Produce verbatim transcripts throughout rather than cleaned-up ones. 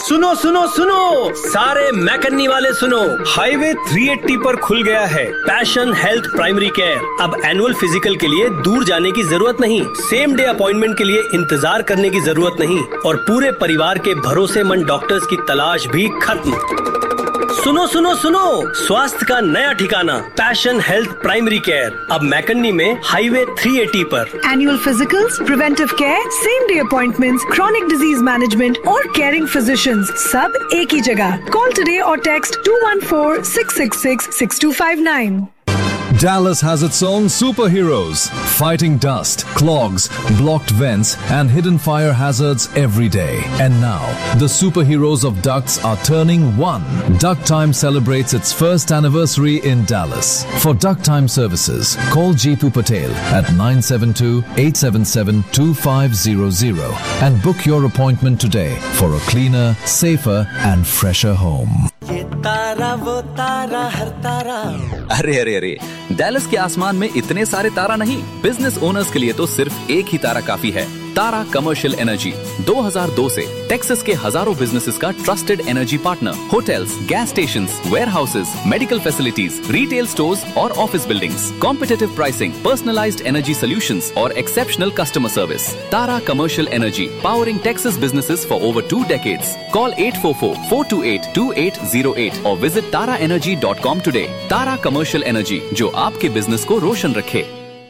सुनो सुनो सुनो सारे मैकन्नी वाले सुनो, हाईवे तीन सौ अस्सी पर खुल गया है पैशन हेल्थ प्राइमरी केयर। अब एनुअल फिजिकल के लिए दूर जाने की जरूरत नहीं, सेम डे अपॉइंटमेंट के लिए इंतजार करने की जरूरत नहीं और पूरे परिवार के भरोसेमंद डॉक्टर्स की तलाश भी खत्म। सुनो सुनो सुनो स्वास्थ्य का नया ठिकाना पैशन हेल्थ प्राइमरी केयर, अब मैकन्नी में हाईवे तीन सौ अस्सी पर। Annual physicals, preventive care, same day appointments, chronic disease management और केयरिंग फिजिशियंस सब एक ही जगह। कॉल टुडे और text to one four six six six six to five nine. Dallas has its own superheroes, fighting dust, clogs, blocked vents, and hidden fire hazards every day. And now, the superheroes of ducts are turning one. Duct Time celebrates its first anniversary in Dallas. For Duct Time services, call Jeetu Patel at nine seven two, eight seven seven, two five zero zero and book your appointment today for a cleaner, safer, and fresher home. ये तारा वो तारा हर तारा। अरे अरे अरे, Dallas के आसमान में इतने सारे तारा नहीं, बिजनेस ओनर्स के लिए तो सिर्फ एक ही तारा काफी है। तारा कमर्शियल एनर्जी दो हज़ार दो से टेक्सास के हजारों बिजनेसेस का trusted energy partner. Hotels, gas stations, warehouses, medical facilities, retail stores और office buildings, competitive pricing, personalised energy solutions और exceptional customer service. Tara commercial energy, powering Texas businesses for over two decades. Call at four four, four to eight, to eight zero eight और visit तारा energy dot com today. तारा commercial energy, जो आपके business को रोशन रखे।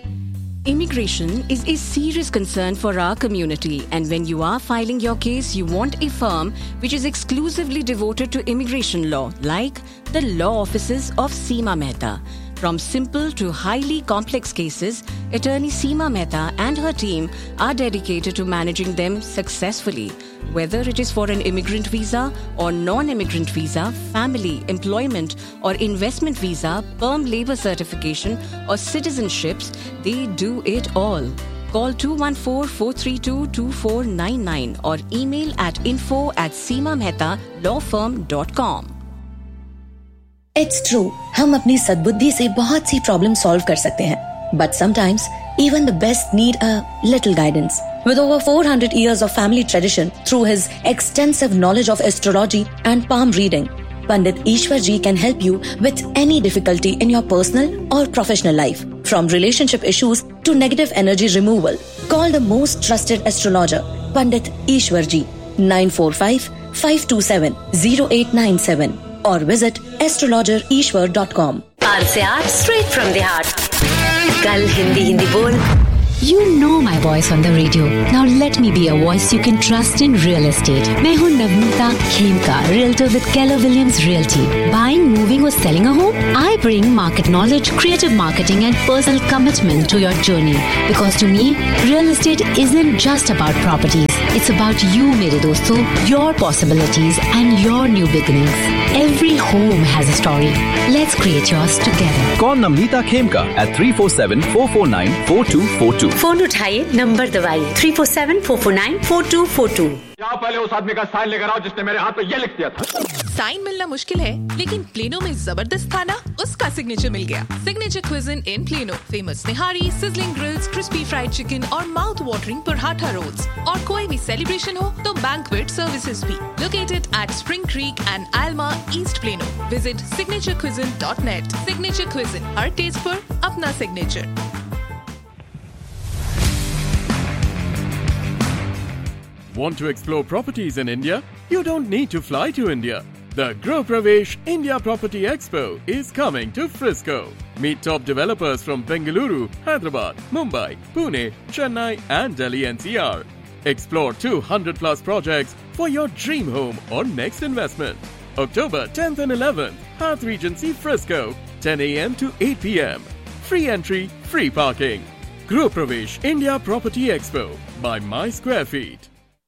Immigration is a serious concern for our community, and when you are filing your case, you want a firm which is exclusively devoted to immigration law, like the law offices of Seema Mehta. From simple to highly complex cases, attorney Seema Mehta and her team are dedicated to managing them successfully. Whether it is for an immigrant visa or non-immigrant visa, family, employment or investment visa, perm labor certification or citizenships, they do it all. Call two one four, four three two, two four nine nine or email at info at seema mehta law firm dot com. It's true, हम अपनी सद्बुद्धि से बहुत सी problem solve कर सकते हैं, but sometimes even the best need a little guidance. With over four hundred years of family tradition, through his extensive knowledge of astrology and palm reading, Pandit Ishwar Ji can help you with any difficulty in your personal or professional life, from relationship issues to negative energy removal. Call the most trusted astrologer, Pandit Ishwar Ji, nine four five, five two seven, zero eight nine seven or visit astrologer ishwar dot com. Are से are straight from the heart. कल हिंदी हिंदी बोल। You know my voice on the radio. Now let me be a voice you can trust in real estate. मैं हूँ Navneeta Khemka, realtor with Keller Williams Realty. Buying, moving or selling a home? I bring market knowledge, creative marketing and personal commitment to your journey. Because to me, real estate isn't just about properties. It's about you, मेरे दोस्तों, your possibilities and your new beginnings. Every home has a story. Let's create yours together. Call Namnita Khemka at three four seven, four four nine, four two four two. Phone उठाइए, number दबाइए three four seven, four four nine, four to four to. जाओ पहले उस आदमी का sign लेकर आओ जिसने मेरे हाथ पे ये लिख दिया था। साइन मिलना मुश्किल है, लेकिन प्लेनो में जबरदस्त था ना, उसका सिग्नेचर मिल गया। सिग्नेचर क्विज़न इन प्लेनो, फेमस निहारी, sizzling grills, crispy fried chicken और माउथ वाटरिंग पराठा रोल्स। और कोई भी सेलिब्रेशन हो तो बैंक्वेट सर्विसेज भी। Located at spring creek and आल्मा east plano. Visit signature क्विज़न dot net. Signature क्विज़न, her test पर अपना signature. Want to explore properties in India? You don't need to fly to India. The Gro Pravesh India Property Expo is coming to Frisco. Meet top developers from Bengaluru, Hyderabad, Mumbai, Pune, Chennai and Delhi N C R. Explore two hundred plus projects for your dream home or next investment. October tenth and eleventh, Hyatt Regency Frisco, ten a.m. to eight p.m. Free entry, free parking. Gro Pravesh India Property Expo by My Square Feet.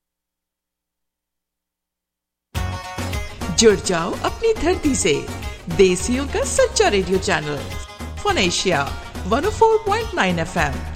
जुड़ जाओ अपनी धरती से, देसियों का सच्चा radio channel phone Asia one O four point nine F M